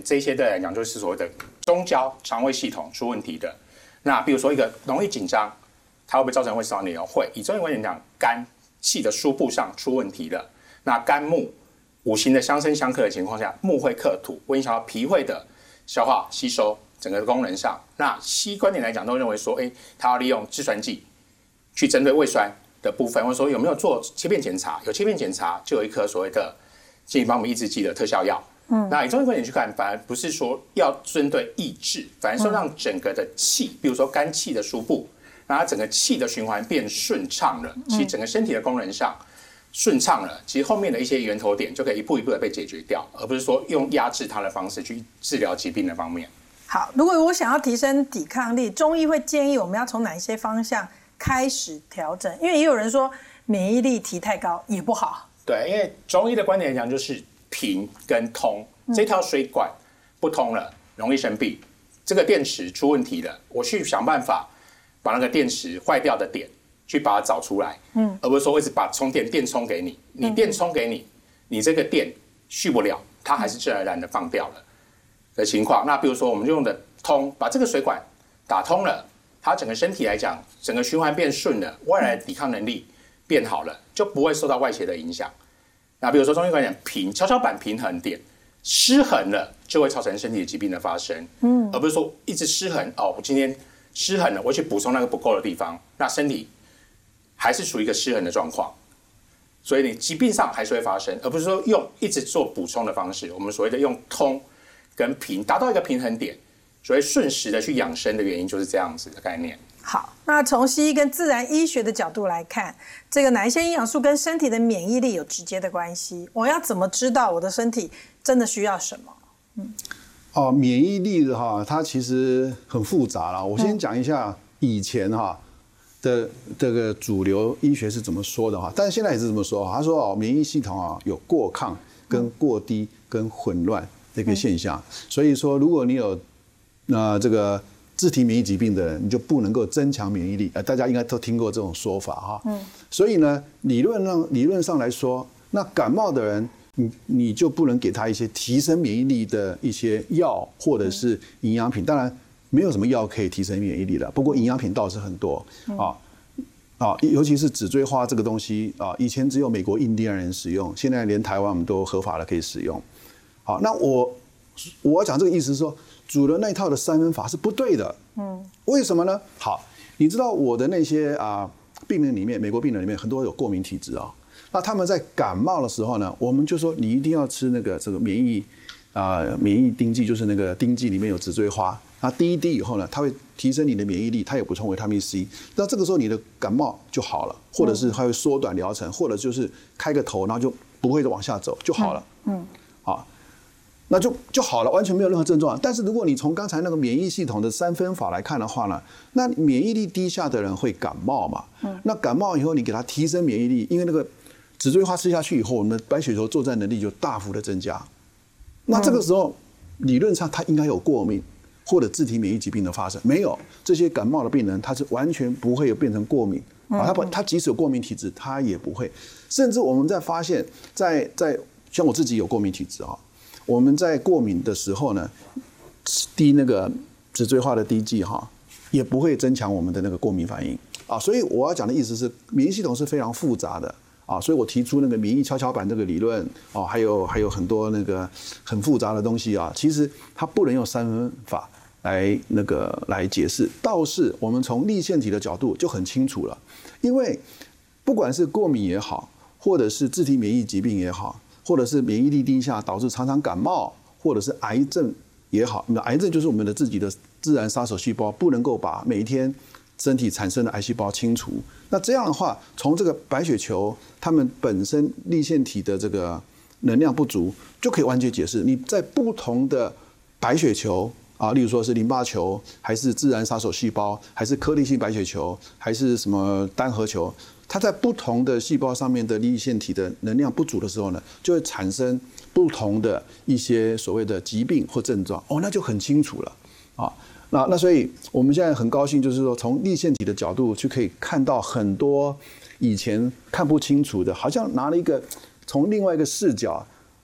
这些的来讲就是所谓的中焦肠胃系统出问题的。那比如说一个容易紧张，它会不会造成胃食道逆流？会。以中医观点讲，肝气的输布上出问题了。那肝木五行的相生相克的情况下，木会克土，会影响到脾胃的消化吸收整个功能上。那西医观点来讲，都认为说，它要利用制酸剂去针对胃酸的部分，或者说有没有做切片检查？有切片检查，就有一颗所谓的进行帮我们抑制剂的特效药。那以中医观点去看，反而不是说要针对抑制，反而是让整个的气，比如说肝气的输布，让它整个气的循环变顺畅了，其实整个身体的功能上顺畅了，其实后面的一些源头点就可以一步一步的被解决掉，而不是说用压制它的方式去治疗疾病的方面。 好，如果我想要提升抵抗力，中医会建议我们要从哪些方向开始调整？因为也有人说免疫力提太高也不好。 对，因为中医的观点来讲，就是平跟通，这条水管不通了，容易生病。这个电池出问题了，我去想办法把那个电池坏掉的点去把它找出来，而不是说一直把电充给你，你电充给你，你这个电续不了，它还是自然而然的放掉了的情况。那比如说我们就用的通，把这个水管打通了，它整个身体来讲，整个循环变顺了，外来的抵抗能力变好了，就不会受到外邪的影响。那比如说中医观点平跷跷板平衡点失衡了，就会造成身体的疾病的发生，而不是说一直失衡哦，我今天失衡了，我去补充那个不够的地方，那身体还是处于一个失衡的状况，所以你疾病上还是会发生，而不是说用一直做补充的方式。我们所谓的用通跟平达到一个平衡点，所谓顺时的去养生的原因就是这样子的概念。 好，那从西医跟自然医学的角度来看，这个哪一些营养素跟身体的免疫力有直接的关系？我要怎么知道我的身体真的需要什么？ 免疫力的它其实很复杂了。我先讲一下以前的这个主流医学是怎么说的但是现在也是这么说。他说免疫系统有过亢、跟过低、跟混乱这个现象。所以说，如果你有这个自体免疫疾病的人，你就不能够增强免疫力。大家应该都听过这种说法所以呢，理论上来说，那感冒的人，你就不能给他一些提升免疫力的一些药或者是营养品。当然，没有什么药可以提升免疫力的，不过营养品倒是很多尤其是紫锥花这个东西以前只有美国印第安人使用，现在连台湾我们都合法的可以使用。好，那我要讲这个意思是说，主流那一套的三分法是不对的。为什么呢？好，你知道我的那些病人里面，美国病人里面很多有过敏体质那他们在感冒的时候呢，我们就说你一定要吃这个免疫酊剂，就是那个酊剂里面有紫锥花。那滴一滴以后呢，它会提升你的免疫力，它也补充维他命 C。那这个时候你的感冒就好了，或者是它会缩短疗程，或者就是开个头，然后就不会往下走就好了。好。那就好了，完全没有任何症状。但是如果你从刚才那个免疫系统的三分法来看的话呢，那免疫力低下的人会感冒嘛？那感冒以后你给他提升免疫力，因为那个紫锥花吃下去以后，我们的白血球作战能力就大幅的增加。那这个时候理论上他应该有过敏或者自体免疫疾病的发生，没有。这些感冒的病人他是完全不会有变成过敏他即使有过敏体质他也不会。甚至我们在发现在像我自己有过敏体质我们在过敏的时候呢，滴那个紫锥花的滴剂也不会增强我们的那个过敏反应所以我要讲的意思是，免疫系统是非常复杂的所以我提出那个免疫跷跷板这个理论还有很多那个很复杂的东西其实它不能用三分法来解释。倒是我们从粒线体的角度就很清楚了，因为不管是过敏也好，或者是自体免疫疾病也好，或者是免疫力低下导致常常感冒，或者是癌症也好，癌症就是我们的自己的自然杀手细胞不能够把每一天身体产生的癌细胞清除。那这样的话，从这个白血球它们本身粒线体的这个能量不足，就可以完全解释你在不同的白血球例如说是淋巴球，还是自然杀手细胞，还是颗粒性白血球，还是什么单核球，它在不同的细胞上面的粒线体的能量不足的时候呢，就会产生不同的一些所谓的疾病或症状那就很清楚了那所以我们现在很高兴，就是说从粒线体的角度去可以看到很多以前看不清楚的，好像拿了一个从另外一个视角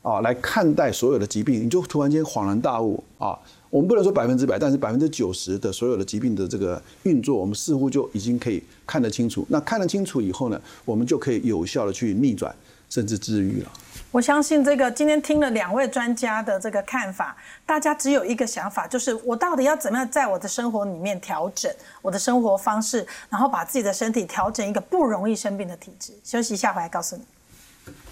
来看待所有的疾病，你就突然间恍然大悟啊。我们不能说100%，但是90%的所有的疾病的这个运作，我们似乎就已经可以看得清楚。那看得清楚以后呢，我们就可以有效的去逆转甚至治愈了。 我相信这个今天听了2位专家的这个看法，大家只有一个想法，就是我到底要怎么样在我的生活里面调整我的生活方式，然后把自己的身体调整一个不容易生病的体质。休息一下，回来告诉你。